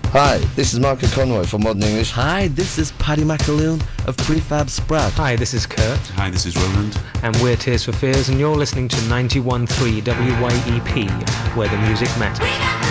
Hi, this is Marco Conroy from Modern English. Hi, this is Paddy McAloon of Prefab Sprout. Hi, this is Kurt. Hi, this is Roland. And we're Tears for Fears, and you're listening to 91.3 WYEP, where the music matters.